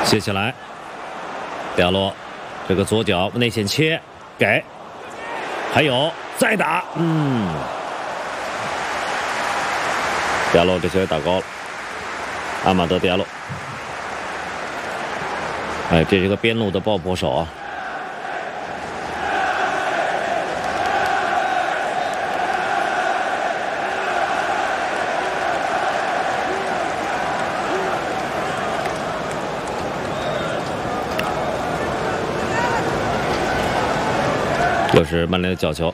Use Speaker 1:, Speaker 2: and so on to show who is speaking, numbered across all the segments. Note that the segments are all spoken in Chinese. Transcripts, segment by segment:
Speaker 1: 接下来，掉落这个左脚内线切给，还有再打，掉落这球也打高了，阿马德掉落。哎，这是个边路的爆破手啊！又是曼联的角球。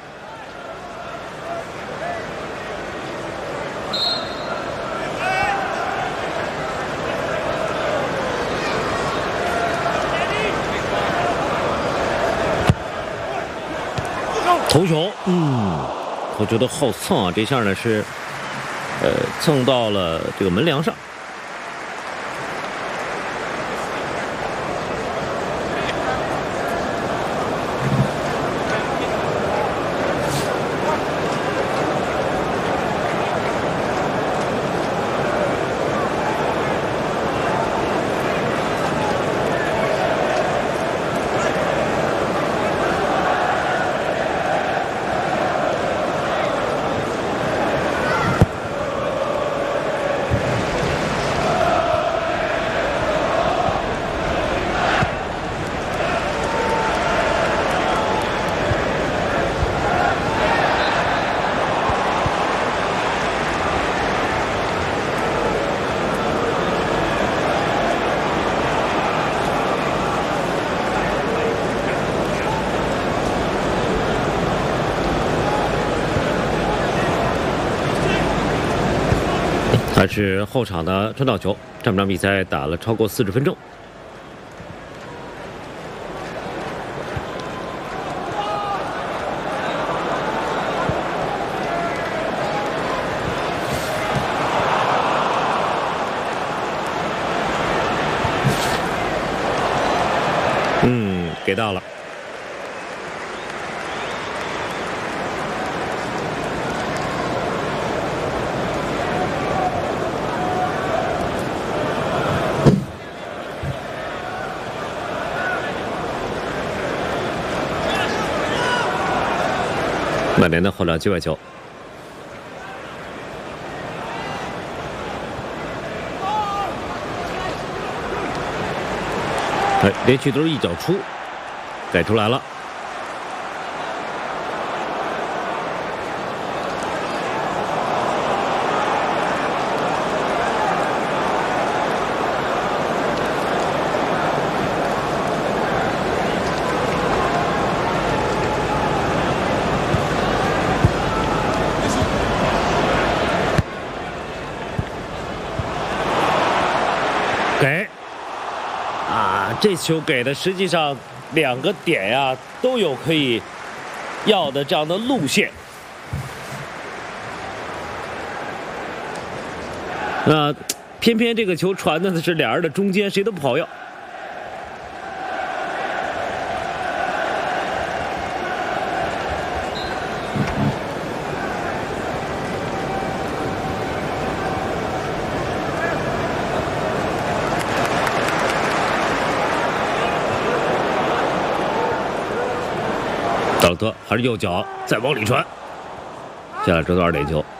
Speaker 1: 头球，头球的后蹭啊，这下呢是，蹭到了这个门梁上。还是后场的传导球，这场比赛打了超过40分钟。给到了。曼联的后场机会球，连续都是一脚出，给出来了。给这球给的实际上2个点呀，都有可以要的这样的路线。偏偏这个球传的是俩人的中间，谁都不好要。道尔特还是右脚再往里传，下来这都2点球。